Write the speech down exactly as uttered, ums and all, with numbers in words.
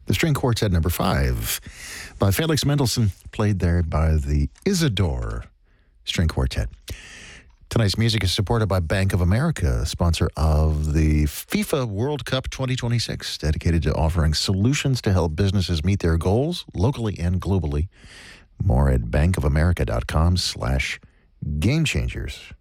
The String Quartet number five by Felix Mendelssohn, played there by the Isidore String Quartet. Tonight's music is supported by Bank of America, sponsor of the FIFA World Cup twenty twenty-six, dedicated to offering solutions to help businesses meet their goals locally and globally. More at bankofamerica.com slash game changers.